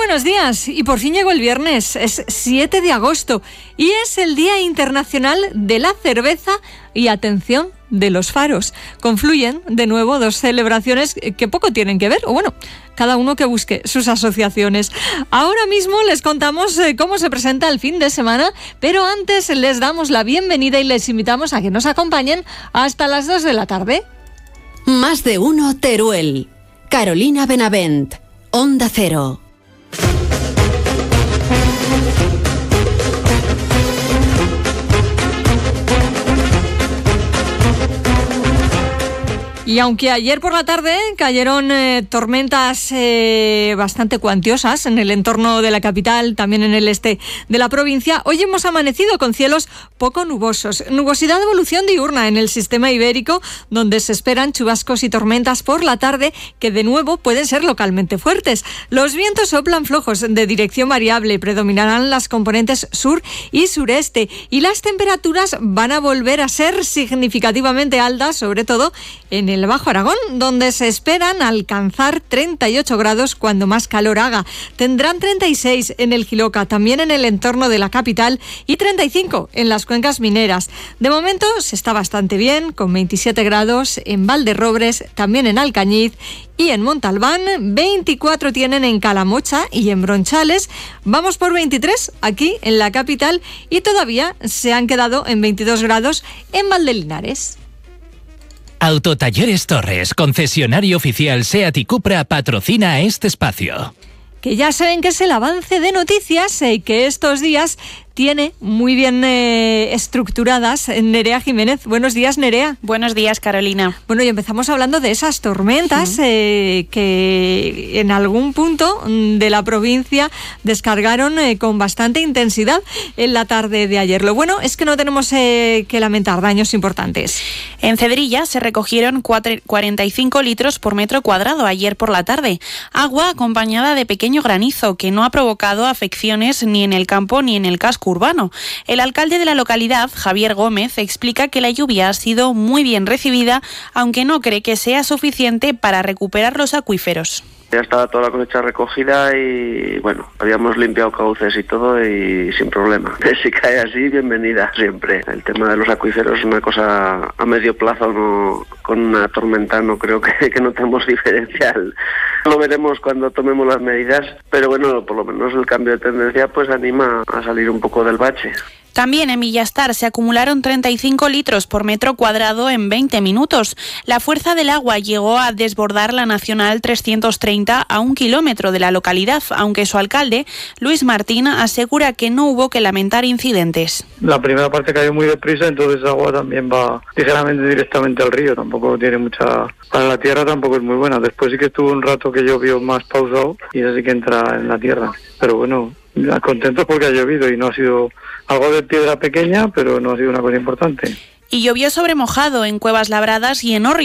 buenos días. Y por fin llegó el viernes, es 7 de agosto y es el Día Internacional de la Cerveza y, atención, de los faros. Confluyen de nuevo dos celebraciones que poco tienen que ver, o bueno, cada uno que busque sus asociaciones. Ahora mismo les contamos cómo se presenta el fin de semana, pero antes les damos la bienvenida y les invitamos a que nos acompañen hasta las 2 de la tarde. Más de uno Teruel. Carolina Benavent, Onda Cero. Y aunque ayer por la tarde cayeron tormentas bastante cuantiosas en el entorno de la capital, también en el este de la provincia, hoy hemos amanecido con cielos poco nubosos. Nubosidad de evolución diurna en el sistema ibérico, donde se esperan chubascos y tormentas por la tarde que de nuevo pueden ser localmente fuertes. Los vientos soplan flojos de dirección variable, predominarán las componentes sur y sureste y las temperaturas van a volver a ser significativamente altas, sobre todo en el Bajo Aragón, donde se esperan alcanzar 38 grados cuando más calor haga. Tendrán 36 en el Jiloca, también en el entorno de la capital, y 35 en las cuencas mineras. De momento se está bastante bien, con 27 grados en Valderrobres, también en Alcañiz y en Montalbán. 24 tienen en Calamocha y en Bronchales. Vamos por 23 aquí en la capital y todavía se han quedado en 22 grados en Valdelinares. Autotalleres Torres, concesionario oficial SEAT y Cupra, patrocina este espacio. Que ya saben que es el avance de noticias que estos días tiene muy bien estructuradas Nerea Jiménez. Buenos días, Nerea. Buenos días, Carolina. Bueno, y empezamos hablando de esas tormentas que en algún punto de la provincia descargaron con bastante intensidad en la tarde de ayer. Lo bueno es que no tenemos que lamentar daños importantes. En Cedrilla se recogieron 45 litros por metro cuadrado ayer por la tarde. Agua acompañada de pequeño granizo que no ha provocado afecciones ni en el campo ni en el casco urbano. El alcalde de la localidad, Javier Gómez, explica que la lluvia ha sido muy bien recibida, aunque no cree que sea suficiente para recuperar los acuíferos. Ya estaba toda la cosecha recogida y bueno, habíamos limpiado cauces y todo y sin problema. Si cae así, bienvenida siempre. El tema de los acuíferos es una cosa a medio plazo, no, con una tormenta no creo que notemos diferencial. Lo veremos cuando tomemos las medidas, pero bueno, por lo menos el cambio de tendencia pues anima a salir un poco del bache. También en Villastar se acumularon 35 litros por metro cuadrado en 20 minutos. La fuerza del agua llegó a desbordar la Nacional 330 a 1 kilómetro de la localidad, aunque su alcalde, Luis Martín, asegura que no hubo que lamentar incidentes. La primera parte cayó muy deprisa, entonces el agua también va ligeramente directamente al río, tampoco tiene mucha... Para la tierra tampoco es muy buena. Después sí que estuvo un rato que llovió más pausado y así que entra en la tierra. Pero bueno, contentos porque ha llovido y no ha sido algo de piedra pequeña, pero no ha sido una cosa importante. Y llovió sobre mojado en Cuevas Labradas y en Orrio.